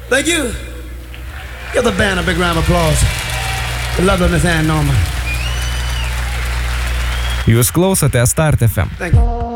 Thank you. Give the band a big round of applause. I love Miss Ann Norman. Jūs klausote Start FM. Thank you.